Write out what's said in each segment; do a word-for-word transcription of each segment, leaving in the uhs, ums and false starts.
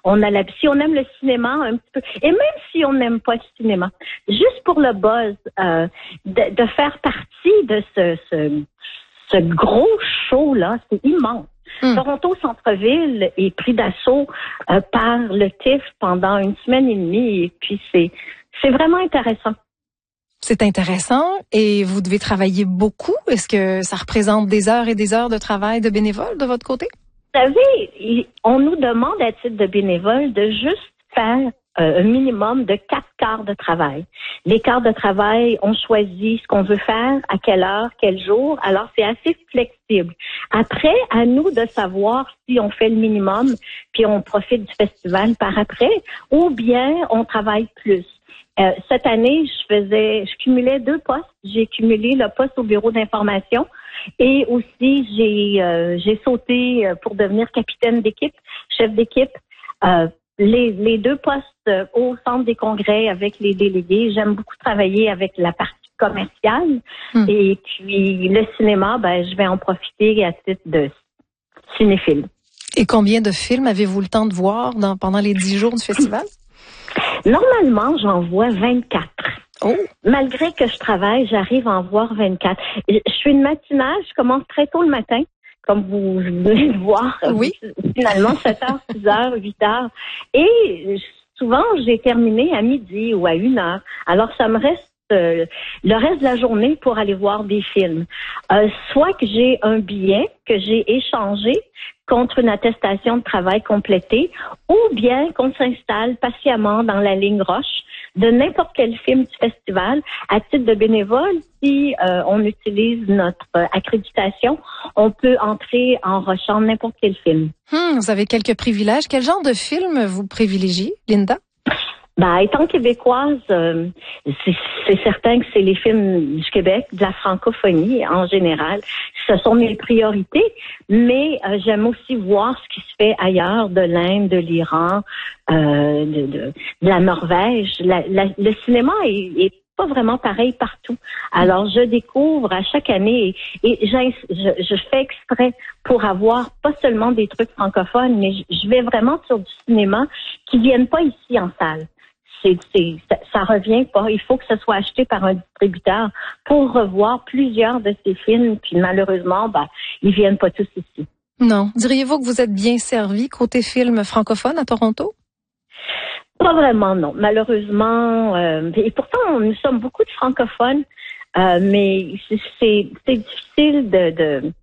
On a la, si on aime le cinéma un petit peu, et même si on n'aime pas le cinéma, juste pour le buzz, euh, de, de faire partie de ce, ce, ce gros show-là, c'est immense. Mm. Toronto Centre-Ville est pris d'assaut euh, par le T I F pendant une semaine et demie, et puis c'est, c'est vraiment intéressant. C'est intéressant et vous devez travailler beaucoup. Est-ce que ça représente des heures et des heures de travail de bénévole de votre côté? Vous savez, on nous demande à titre de bénévole de juste faire euh, un minimum de quatre quarts de travail. Les quarts de travail, on choisit ce qu'on veut faire, à quelle heure, quel jour. Alors, c'est assez flexible. Après, à nous de savoir si on fait le minimum, puis on profite du festival par après, ou bien on travaille plus. Euh, cette année, je faisais, je cumulais deux postes. J'ai cumulé le poste au bureau d'information et aussi j'ai euh, j'ai sauté pour devenir capitaine d'équipe, chef d'équipe. Euh, les, les deux postes au centre des congrès avec les délégués. J'aime beaucoup travailler avec la partie commerciale mmh. et puis le cinéma, ben je vais en profiter à titre de cinéphile. Et combien de films avez-vous le temps de voir dans, pendant les dix jours du festival? Normalement, j'en vois vingt-quatre. Oh. Malgré que je travaille, j'arrive à en voir vingt-quatre. Je suis une matinale, je commence très tôt le matin, comme vous venez de voir. Oui. Finalement, sept heures, six heures, huit heures. Et souvent, j'ai terminé à midi ou à une heure. Alors, ça me reste euh, le reste de la journée pour aller voir des films. Euh, soit que j'ai un billet que j'ai échangé contre une attestation de travail complétée, ou bien qu'on s'installe patiemment dans la ligne roche de n'importe quel film du festival. À titre de bénévole, si euh, on utilise notre euh, accréditation, on peut entrer en rochant n'importe quel film. Hum, vous avez quelques privilèges. Quel genre de film vous privilégiez, Linda? Ben, étant québécoise, euh, c'est, c'est certain que c'est les films du Québec, de la francophonie en général. Ce sont mes priorités, mais euh, j'aime aussi voir ce qui se fait ailleurs, de l'Inde, de l'Iran, euh, de, de, de la Norvège. La, la, le cinéma est, est pas vraiment pareil partout. Alors, je découvre à chaque année et, et je, je fais exprès pour avoir pas seulement des trucs francophones, mais je, je vais vraiment sur du cinéma qui viennent pas ici en salle. C'est, c'est, ça, ça revient pas. Il faut que ce soit acheté par un distributeur pour revoir plusieurs de ces films. Puis malheureusement, ben, ils viennent pas tous ici. Non. Diriez-vous que vous êtes bien servi côté film francophone à Toronto? Pas vraiment, non. Malheureusement, euh, et pourtant, nous sommes beaucoup de francophones. Euh, mais c'est, c'est difficile de, de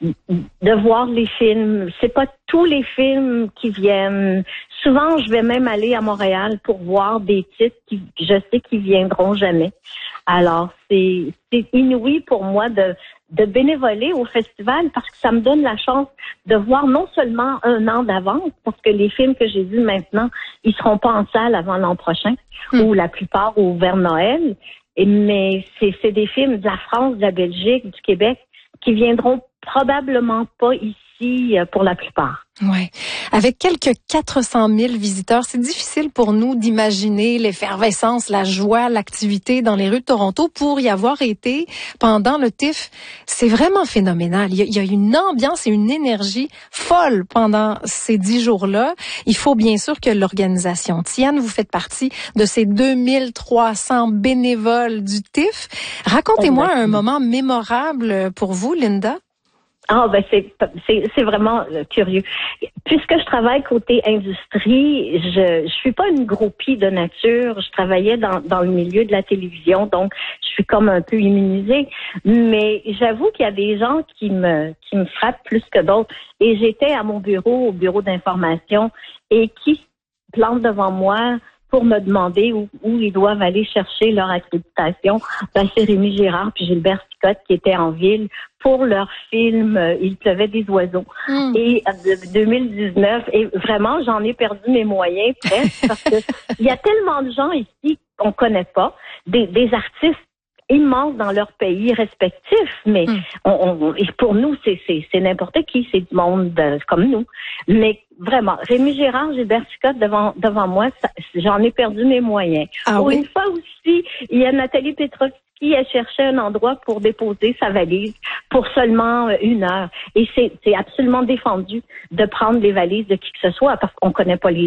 de voir les films. C'est pas tous les films qui viennent. Souvent, je vais même aller à Montréal pour voir des titres qui je sais qu'ils viendront jamais. Alors, c'est c'est inouï pour moi de de bénévoler au festival parce que ça me donne la chance de voir non seulement un an d'avance, parce que les films que j'ai vus maintenant, ils seront pas en salle avant l'an prochain, mmh. ou la plupart ou vers Noël. Mais c'est, c'est des films de la France, de la Belgique, du Québec qui viendront probablement pas ici pour la plupart. Ouais. Avec quelques quatre cent mille visiteurs, c'est difficile pour nous d'imaginer l'effervescence, la joie, l'activité dans les rues de Toronto. Pour y avoir été pendant le T I F, c'est vraiment phénoménal. Il y a, il y a une ambiance et une énergie folle pendant ces dix jours-là. Il faut bien sûr que l'organisation tienne. Vous faites partie de ces deux mille trois cents bénévoles du T I F. Racontez-moi un moment mémorable pour vous, Linda. Ah ben c'est c'est c'est vraiment euh, curieux. Puisque je travaille côté industrie, je je suis pas une groupie de nature. Je travaillais dans dans le milieu de la télévision, donc je suis comme un peu immunisée. Mais j'avoue qu'il y a des gens qui me qui me frappent plus que d'autres. Et j'étais à mon bureau, au bureau d'information, et qui se plante devant moi pour me demander où, où ils doivent aller chercher leur accréditation. Ben, c'est Rémi Girard puis Gilbert Sicotte qui étaient en ville pour leur film euh, Il pleuvait des oiseaux. Mm. Et euh, de deux mille dix-neuf, et vraiment, j'en ai perdu mes moyens presque parce que il y a tellement de gens ici qu'on connaît pas, des, des artistes immenses dans leur pays respectifs, mais mm. on, on, pour nous, c'est, c'est, c'est n'importe qui, c'est du monde de, comme nous. Mais vraiment, Rémi Girard, Gilbert Sicotte devant devant moi, ça, j'en ai perdu mes moyens. Ah oui? Une fois aussi, il y a Nathalie Petrovski qui a cherché un endroit pour déposer sa valise pour seulement une heure. Et c'est, c'est absolument défendu de prendre les valises de qui que ce soit parce qu'on connaît pas les